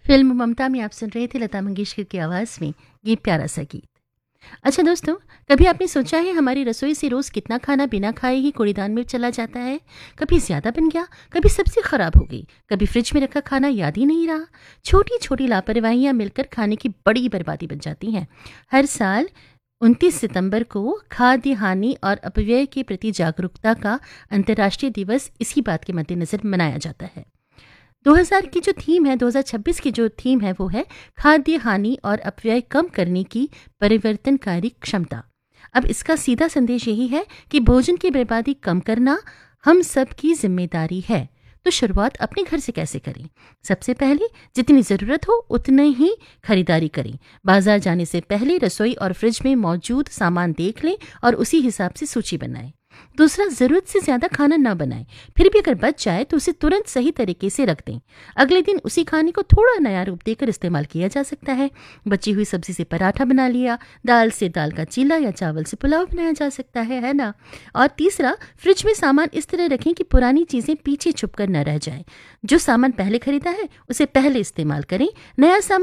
Film ममता में आप सुन रहे थे लता मंगेशकर की आवाज़ में ये प्यारा सा गीत। अच्छा दोस्तों, कभी आपने सोचा है हमारी रसोई से रोज़ कितना खाना बिना खाए ही कूड़ेदान में चला जाता है? कभी ज़्यादा बन गया, कभी सब्ज़ी ख़राब हो गई, कभी फ्रिज में रखा खाना याद ही नहीं रहा। छोटी छोटी लापरवाहियाँ मिलकर खाने की बड़ी बर्बादी बन जाती हैं। हर साल 29 सितंबर को खाद्य हानि और अपव्यय के प्रति जागरूकता का अंतर्राष्ट्रीय दिवस इसी बात के मद्देनज़र मनाया जाता है। 2026 की जो थीम है वो है खाद्य हानि और अपव्यय कम करने की परिवर्तनकारी क्षमता। अब इसका सीधा संदेश यही है कि भोजन की बर्बादी कम करना हम सब की जिम्मेदारी है। तो शुरुआत अपने घर से कैसे करें? सबसे पहले जितनी ज़रूरत हो उतनी ही खरीदारी करें। बाजार जाने से पहले रसोई और फ्रिज में मौजूद सामान देख लें और उसी हिसाब से सूची बनाएं। दूसरा, ज़रूरत से ज़्यादा खाना ना बनाएं। फिर भी अगर बच जाए तो उसे तुरंत सही तरीके से रख दें। अगले दिन उसी खाने को थोड़ा नया रूप देकर इस्तेमाल किया जा सकता है। बची हुई सब्जी से पराठा बना लिया, दाल से दाल का चीला या चावल से पुलाव बनाया जा सकता है ना। और तीसरा, फ्रिज में सामान इस तरह रखें कि पुरानी चीज़ें पीछे छुप कर न रह जाएं। जो सामान पहले खरीदा है उसे पहले इस्तेमाल करें। नया सामान